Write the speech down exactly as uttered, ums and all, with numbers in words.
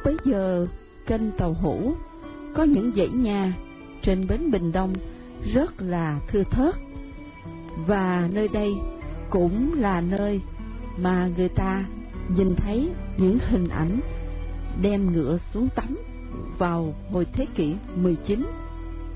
bấy giờ, kênh tàu hủ có những dãy nhà trên bến Bình Đông rất là thưa thớt, và nơi đây cũng là nơi mà người ta nhìn thấy những hình ảnh đem ngựa xuống tắm vào hồi thế kỷ mười chín.